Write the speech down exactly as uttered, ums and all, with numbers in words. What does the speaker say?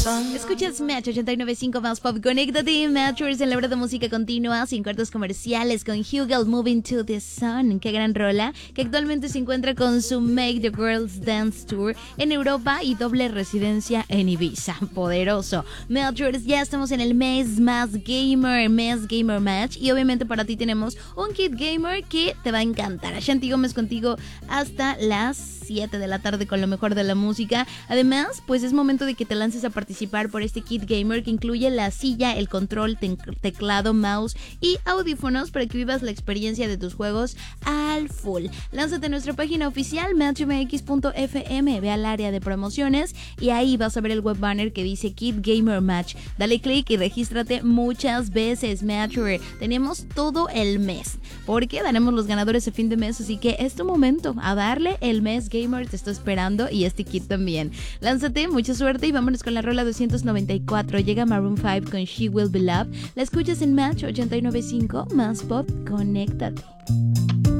Escuchas Match ochenta y nueve punto cinco más pop. Conéctate, Matchers en la hora de música continua, sin cortes comerciales, con Hugel Moving to the Sun. Qué gran rola, que actualmente se encuentra con su Make the Girls Dance Tour en Europa y doble residencia en Ibiza. Poderoso. Matchers, ya estamos en el mes más gamer, mes gamer match. Y obviamente para ti tenemos un kit gamer que te va a encantar. Ashanti Gómez contigo hasta las siete de la tarde con lo mejor de la música. Además, pues es momento de que te lances a participar por este kit gamer que incluye la silla, el control, te- teclado, mouse y audífonos para que vivas la experiencia de tus juegos al full. Lánzate a nuestra página oficial match m x punto f m, ve al área de promociones y ahí vas a ver el web banner que dice Kit Gamer Match. Dale click y regístrate muchas veces, Matcher. Tenemos todo el mes porque daremos los ganadores a fin de mes, así que es tu momento a darle. El mes gamer te está esperando y este kit también. Lánzate, mucha suerte y vámonos con la rola doscientos noventa y cuatro. Llega Maroon cinco con She Will Be Loved. La escuchas en Match ochenta y nueve punto cinco más pop. Conéctate.